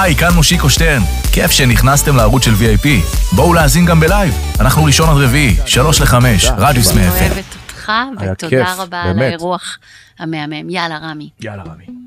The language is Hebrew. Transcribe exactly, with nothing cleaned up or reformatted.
היי, כאן מושיקו שטרן. כיף שנכנסתם לערוץ של וי איי פי. בואו להאזין גם בלייב. אנחנו ראשון עד רביעי, שלוש לחמש, רדיוס מאפר. אוהבת אותך, ותודה רבה על האירוח המהמם. יאללה, רמי. יאללה, רמי.